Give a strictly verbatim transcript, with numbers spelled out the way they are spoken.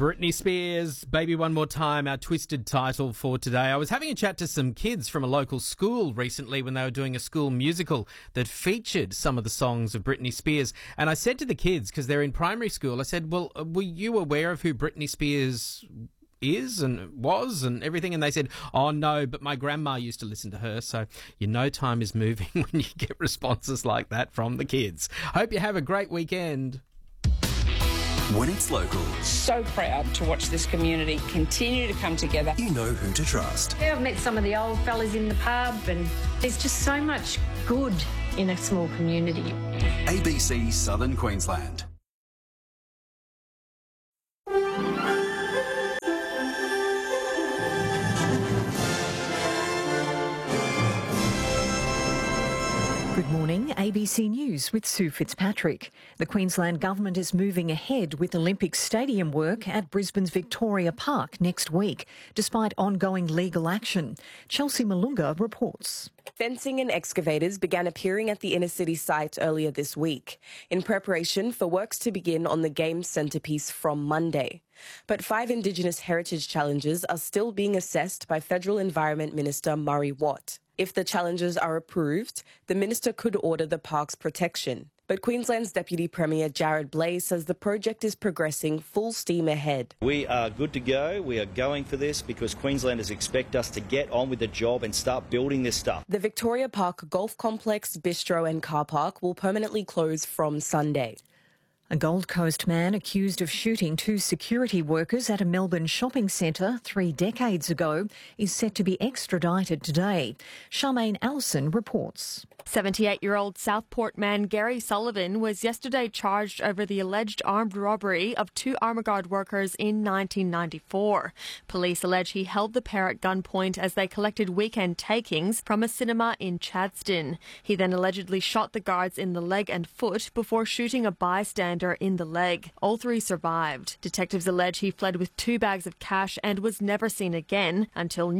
Britney Spears, Baby One More Time, our twisted title for today. I was having a chat to some kids from a local school recently when they were doing a school musical that featured some of the songs of Britney Spears. And I said to the kids, because they're in primary school, I said, well, were you aware of who Britney Spears is and was and everything? And they said, oh no, but my grandma used to listen to her. So you know time is moving when you get responses like that from the kids. Hope you have a great weekend. When it's local, So proud to watch this community continue to come together. you know who to trust. Yeah, I've met some of the old fellas in the pub, and there's just so much good in a small community. A B C Southern Queensland. Good morning, A B C News with Sue Fitzpatrick. The Queensland Government is moving ahead with Olympic Stadium work at Brisbane's Victoria Park next week, despite ongoing legal action. Chelsea Malunga reports. Fencing and excavators began appearing at the inner city site earlier this week, in preparation for works to begin on the Games centrepiece from Monday. But five Indigenous heritage challenges are still being assessed by Federal Environment Minister Murray Watt. If the challenges are approved, the minister could order the park's protection. But Queensland's Deputy Premier Jared Blaze says the project is progressing full steam ahead. We are good to go. We are going for this because Queenslanders expect us to get on with the job and start building this stuff. The Victoria Park Golf Complex, Bistro and Car Park will permanently close from Sunday. A Gold Coast man accused of shooting two security workers at a Melbourne shopping centre three decades ago is set to be extradited today. Charmaine Allison reports. seventy-eight-year-old Southport man Gary Sullivan was yesterday charged over the alleged armed robbery of two Armaguard workers in nineteen ninety-four. Police allege he held the pair at gunpoint as they collected weekend takings from a cinema in Chadstone. He then allegedly shot the guards in the leg and foot before shooting a bystander in the leg. All three survived. Detectives allege he fled with two bags of cash and was never seen again until